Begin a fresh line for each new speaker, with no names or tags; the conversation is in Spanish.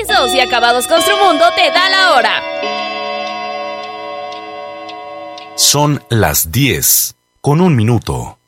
pesos y Acabados Construmundo te da la hora.
Son las 10:01.